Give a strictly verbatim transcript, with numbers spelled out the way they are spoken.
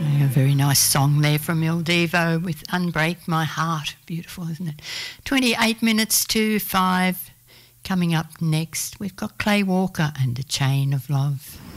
A very nice song there from Il Divo with Unbreak My Heart. Beautiful, isn't it? twenty-eight minutes to five. Coming up next, we've got Clay Walker and A Chain of Love.